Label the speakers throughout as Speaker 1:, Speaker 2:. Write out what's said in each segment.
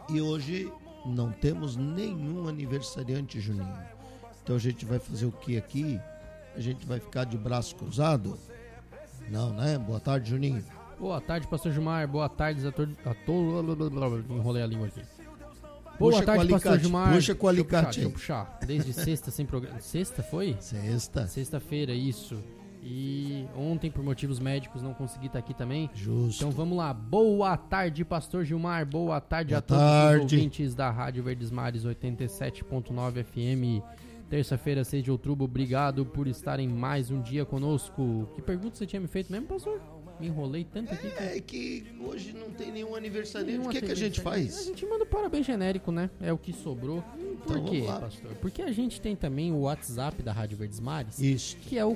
Speaker 1: E hoje não temos nenhum aniversariante, Juninho. Então a gente vai fazer o que aqui? A gente vai ficar de braço cruzado? Não, né? Boa tarde, Juninho.
Speaker 2: Boa tarde, pastor Gilmar. Boa tarde, enrolei a língua aqui. Boa tarde, pastor Gilmar.
Speaker 1: Puxa com o alicate aí.
Speaker 2: Deixa eu puxar. Desde sexta sem programa. Sexta foi?
Speaker 1: Sexta.
Speaker 2: Sexta-feira, isso. E ontem, por motivos médicos, não consegui estar aqui também.
Speaker 1: Justo.
Speaker 2: Então vamos lá. Boa tarde, pastor Gilmar. Boa tarde a todos os ouvintes da Rádio Verdes Mares 87.9 FM. Terça-feira, 6 de outubro. Obrigado por estarem mais um dia conosco. Que pergunta você tinha me feito mesmo, pastor? Me enrolei tanto aqui.
Speaker 1: É que hoje não tem nenhum aniversariante. O que é que a gente faz?
Speaker 2: A gente manda um parabéns genérico, né? É o que sobrou. Por quê, pastor? Porque a gente tem também o WhatsApp da Rádio Verdes Mares.
Speaker 1: Isso.
Speaker 2: Que é o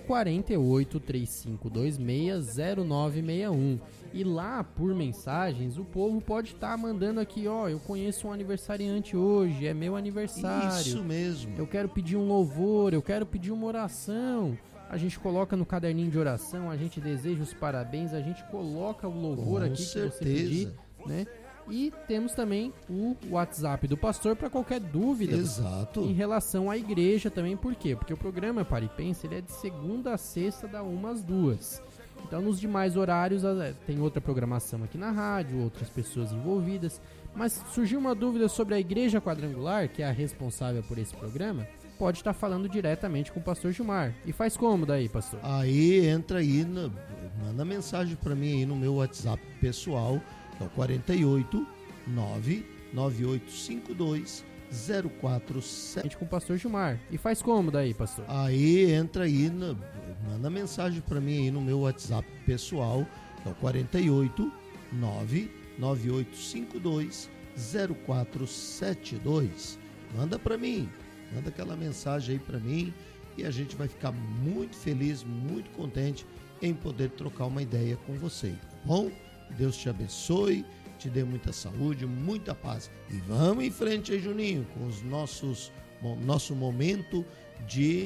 Speaker 2: 4835260961. E lá, por mensagens, o povo pode estar mandando aqui, ó, eu conheço um aniversariante hoje, é meu aniversário.
Speaker 1: Isso mesmo.
Speaker 2: Eu quero pedir um louvor, eu quero pedir uma oração. A gente coloca no caderninho de oração, a gente deseja os parabéns, a gente coloca o louvor aqui que você pedir, né? E temos também o WhatsApp do pastor para qualquer dúvida.
Speaker 1: Exato.
Speaker 2: Em relação à igreja também. Por quê? Porque o programa Paripense ele é de segunda a sexta, da 1 às 2. Então nos demais horários tem outra programação aqui na rádio, outras pessoas envolvidas. Mas surgiu uma dúvida sobre a Igreja Quadrangular, que é a responsável por esse programa, pode estar falando diretamente com o pastor Gilmar. E faz como daí, pastor?
Speaker 1: Aí entra aí, manda mensagem para mim aí no meu WhatsApp pessoal, que é o 48 99852 0477
Speaker 2: com o pastor Gilmar. E faz como daí, pastor?
Speaker 1: Aí entra aí, manda mensagem para mim aí no meu WhatsApp pessoal, que é o 48 99852 0472. Manda para mim. Manda aquela mensagem aí para mim e a gente vai ficar muito feliz, muito contente em poder trocar uma ideia com você, tá bom? Deus te abençoe, te dê muita saúde, muita paz. E vamos em frente aí, Juninho, com os nosso momento de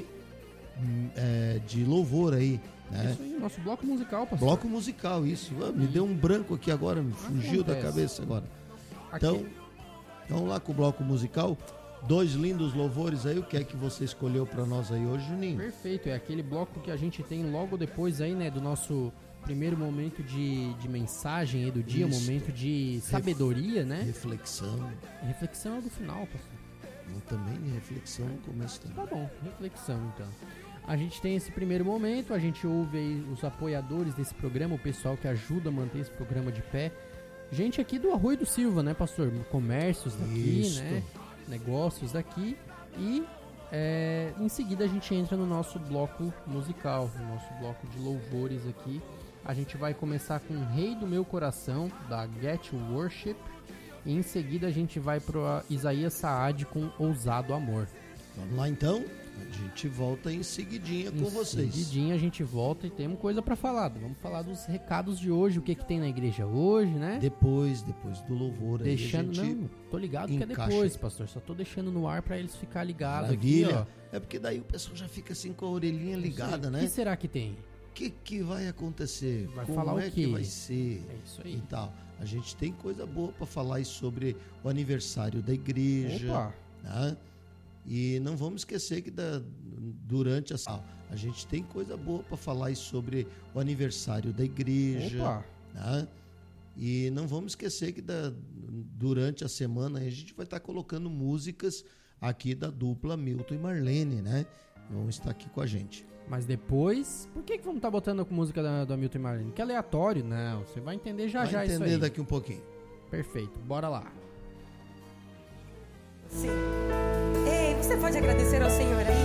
Speaker 1: louvor aí, né?
Speaker 2: Isso aí, nosso bloco musical, pastor.
Speaker 1: Bloco musical, isso. Me deu um branco aqui agora, me fugiu da cabeça agora. Então, vamos lá com o bloco musical. 2 lindos louvores aí, o que é que você escolheu para nós aí hoje, Juninho?
Speaker 2: Perfeito, é aquele bloco que a gente tem logo depois aí, né, do nosso primeiro momento de mensagem aí do dia, um momento de sabedoria, né?
Speaker 1: Reflexão.
Speaker 2: Reflexão é do final, pastor.
Speaker 1: Também reflexão no começo também.
Speaker 2: Tá bom, reflexão então. A gente tem esse primeiro momento, a gente ouve aí os apoiadores desse programa, o pessoal que ajuda a manter esse programa de pé. Gente aqui do Arroio do Silva, né, pastor? Comércios daqui, isso, né? Negócios daqui. E em seguida a gente entra no nosso bloco musical, no nosso bloco de louvores aqui. A gente vai começar com Rei do Meu Coração, da Get Worship. E em seguida a gente vai pro Isaías Saad com Ousado Amor.
Speaker 1: Vamos lá então? A gente volta em seguidinha com vocês. Em
Speaker 2: seguidinha a gente volta e temos coisa pra falar. Vamos falar dos recados de hoje, o que tem na igreja hoje, né?
Speaker 1: Depois do louvor aí
Speaker 2: deixando, não, tô ligado que é depois, pastor. Só tô deixando no ar pra eles ficar ligados aqui, ó.
Speaker 1: É porque daí o pessoal já fica assim com a orelhinha ligada, né?
Speaker 2: O que será que tem?
Speaker 1: O que vai acontecer?
Speaker 2: Vai
Speaker 1: Como
Speaker 2: falar o
Speaker 1: é
Speaker 2: quê?
Speaker 1: Que vai ser?
Speaker 2: É isso aí.
Speaker 1: E tal. A gente tem coisa boa pra falar sobre o aniversário da igreja.
Speaker 2: Opa!
Speaker 1: Né? E não vamos esquecer que durante a gente tem coisa boa para falar sobre o aniversário da igreja.
Speaker 2: Opa!
Speaker 1: Né? E não vamos esquecer que durante a semana a gente vai estar colocando músicas aqui da dupla Milton e Marlene, né? Vão estar aqui com a gente.
Speaker 2: Mas depois, por que vamos estar botando com música da Milton e Marlene? Que é aleatório? Não, você vai entender já isso aí.
Speaker 1: Vai entender daqui um pouquinho.
Speaker 2: Perfeito, bora lá.
Speaker 3: Sim. Ei, você pode agradecer ao Senhor aí?